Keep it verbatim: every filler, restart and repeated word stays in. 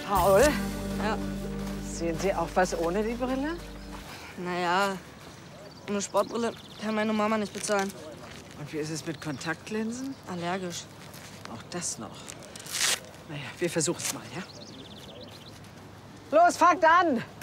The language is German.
Paul, Ja, sehen Sie auch was ohne die Brille? naja, eine Sportbrille kann meine Mama nicht bezahlen. Und wie ist es mit Kontaktlinsen? Allergisch. Auch das noch. Naja, wir versuchen es mal, ja? Los, fangt an!